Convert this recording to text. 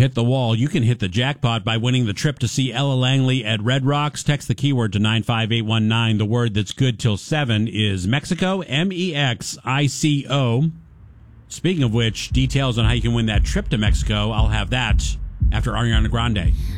hit the wall. You can hit the jackpot by winning the trip to see Ella Langley at Red Rocks. Text the keyword to 95819. The word that's good till 7 is Mexico, Mexico. Speaking of which, details on how you can win that trip to Mexico, I'll have that after Ariana Grande.